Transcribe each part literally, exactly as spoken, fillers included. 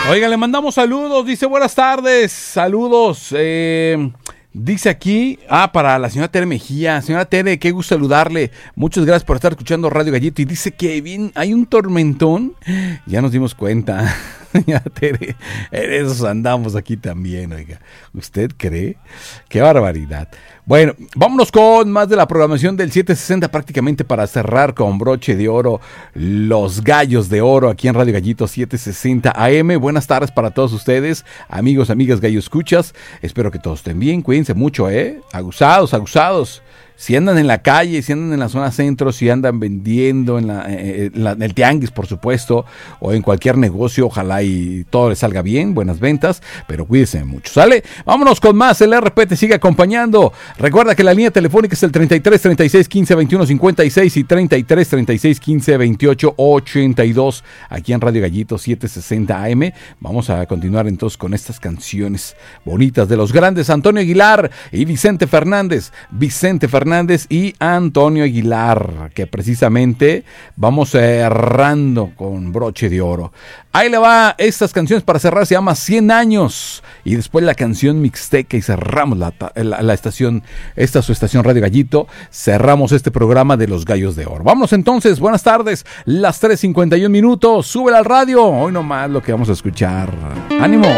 Oiga, le mandamos saludos, dice buenas tardes, saludos, eh, dice aquí, ah, para la señora Tere Mejía, señora Tere, qué gusto saludarle, muchas gracias por estar escuchando Radio Gallito, y dice que bien, hay un tormentón, ya nos dimos cuenta, señora Tere, en esos andamos aquí también, oiga, ¿usted cree? Qué barbaridad. Bueno, vámonos con más de la programación del siete sesenta prácticamente para cerrar con broche de oro los gallos de oro aquí en Radio Gallito siete sesenta A M. Buenas tardes para todos ustedes, amigos, amigas, gallo escuchas. Espero que todos estén bien, cuídense mucho, ¿eh? Aguzados, aguzados. Si andan en la calle, si andan en la zona centro, si andan vendiendo en, la, eh, en, la, en el tianguis, por supuesto, o en cualquier negocio, ojalá y todo les salga bien, buenas ventas, pero cuídense mucho, ¿sale? Vámonos con más, el R P te sigue acompañando. Recuerda que la línea telefónica es el treinta y tres, treinta y seis, quince, veintiuno, cincuenta y seis y treinta y tres, treinta y seis, quince, veintiocho, ochenta y dos, aquí en Radio Gallito siete sesenta A M. Vamos a continuar entonces con estas canciones bonitas de los grandes Antonio Aguilar y Vicente Fernández. Vicente Fernández Fernández y Antonio Aguilar, que precisamente vamos cerrando con broche de oro. Ahí le va estas canciones para cerrar, se llama cien años, y después la canción Mixteca, y cerramos la, la, la estación, esta es su estación Radio Gallito, cerramos este programa de los gallos de oro. Vámonos entonces, buenas tardes, las tres cincuenta y un minutos, súbela al radio, hoy nomás lo que vamos a escuchar. ¡Ánimo!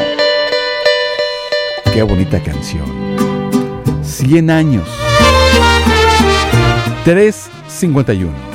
Qué bonita canción. cien años. tres cincuenta y uno.